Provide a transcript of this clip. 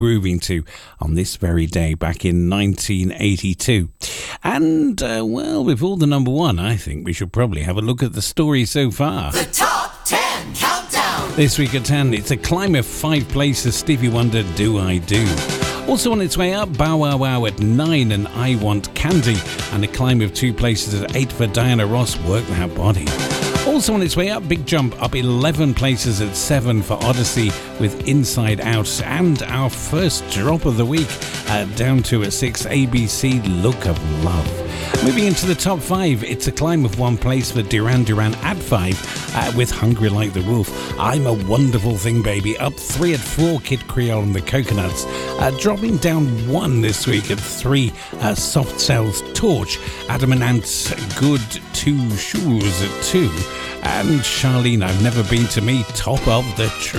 grooving to on this very day back in 1982. And, well, with all the number one, I think we should probably have a look at the story so far. The Top 10 Countdown. This week at 10, it's a climb of 5 places, Stevie Wonder, Do I Do. Also on its way up, Bow Wow Wow at 9 and I Want Candy. And a climb of 2 places at 8 for Diana Ross, Work That Body. Also on its way up, big jump up 11 places at 7 for Odyssey with Inside Out. And our first drop of the week down to a 6, ABC, Look of Love. Moving into the top 5, it's a climb of 1 place for Duran Duran at 5 with Hungry Like the Wolf. I'm a Wonderful Thing, Baby. Up 3 at 4, Kid Creole and the Coconuts. Dropping down 1 this week at 3, Soft Cell's Torch. Adam and Ant's Good 2 Shoes at 2. And Charlene, I've Never Been to Me, top of the tree.